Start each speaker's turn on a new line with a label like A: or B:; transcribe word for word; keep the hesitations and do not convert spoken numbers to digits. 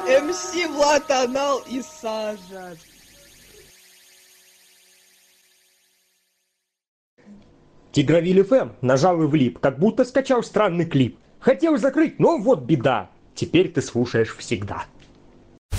A: МС Влад Анал и Сажа.
B: Тигровиль эф эм нажал и влип, как будто скачал странный клип. Хотел закрыть, но вот беда. Теперь ты слушаешь всегда.